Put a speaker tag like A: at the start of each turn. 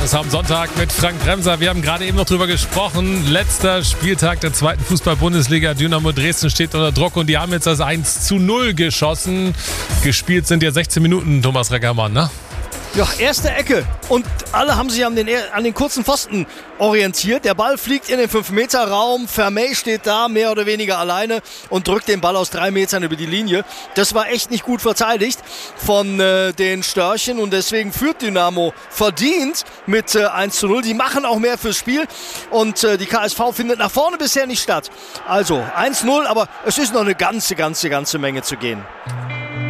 A: Ereignisse am Sonntag mit Frank Bremser. Wir haben gerade eben noch drüber gesprochen. Letzter Spieltag der zweiten Fußball-Bundesliga. Dynamo Dresden steht unter Druck und die haben jetzt das 1:0 geschossen. Gespielt sind ja 16 Minuten, Thomas Reckermann, ne?
B: Ja, erste Ecke und alle haben sich an den kurzen Pfosten orientiert. Der Ball fliegt in den 5-Meter-Raum. Vermey steht da mehr oder weniger alleine und drückt den Ball aus 3 Metern über die Linie. Das war echt nicht gut verteidigt von den Störchen und deswegen führt Dynamo verdient mit 1:0. Die machen auch mehr fürs Spiel und die KSV findet nach vorne bisher nicht statt. Also 1:0, aber es ist noch eine ganze Menge zu gehen.